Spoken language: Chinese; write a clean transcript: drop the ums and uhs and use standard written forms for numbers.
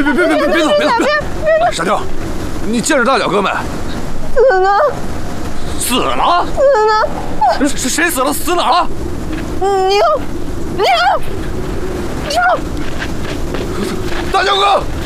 别走！傻妞，你见着大脚哥没？ 死呢？ 死了？谁死了？死哪了？ 宁！ 大脚哥！